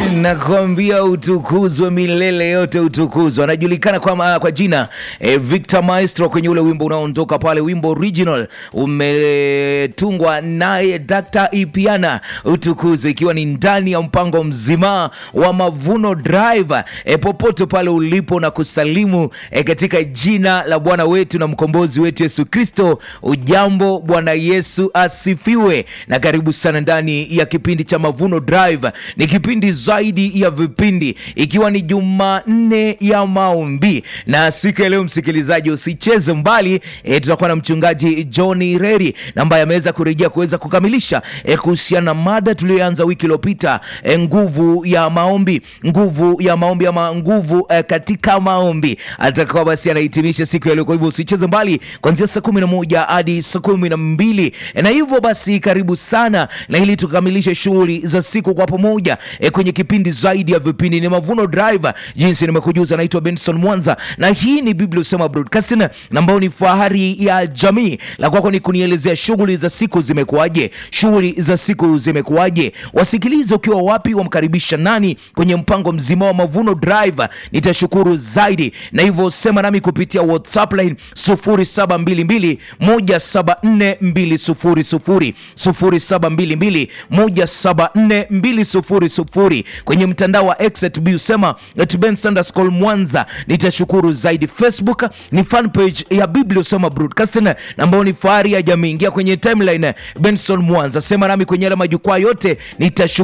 Nakwambia utukuzwe milele yote, utukuzwe. Anajulikana kwa jina Victor Maestro kwenye ule wimbo unaondoka pale, wimbo original umetungwa naye Dr. Ipiana, utukuzwe, ikiwa ni ndani ya mpango mzima wa Mavuno Drive. Popote pale ulipo na kusalimu katika jina la Bwana wetu na mkombozi wetu Yesu Kristo. Ujambo, Bwana Yesu asifiwe, na karibu sana ndani ya kipindi cha Mavuno Drive. Ni kipindi zaidi ya vipindi, ikiwa ni Jumanne ya maombi, na siku ya leo msikilizaji usicheze mbali. Tutakuwa na mchungaji John Reri ambaye ameweza kurejea kuweza kukamilisha kuhusiana na mada tuliyoanza wiki iliyopita, nguvu ya maombi, nguvu ya maombi ama nguvu katika maombi. Atakuwa basi anahitimisha siku ya leo, kwa hivyo usicheze mbali kuanzia saa 11 hadi saa 12. Na hivyo basi karibu sana, na ili tukamilishe shughuli za siku kwa pamoja kwenye kipindi zaidi ya vipindi. Ni Mavuno Drive, jinsi nimekujuza. Naitwa Benson Mwanza na hii ni Biblia Usema Broadcasting, ambao ni fahari ya jamii. La kwako ni kunielezea shughuli za siku zimekuaje, shughuli za siku zimekuaje, wasikilize ukiwa wapi, wamkaribisha nani kwenye mpango mzima wa Mavuno Drive. Nitashukuru zaidi, na hivyo sema nami kupitia WhatsApp line 0722174200 0722174200, kwenye mtandao wa X @Usema @Ben_Mwanza. Nitashukuru zaidi. Facebook ni fan page ya Biblia Usema Broadcasting, ambao ni fahari ya jamii. Ingia kwenye timeline Benson Mwanza, sema nami kwenye yale majukwaa yote, nitashukuru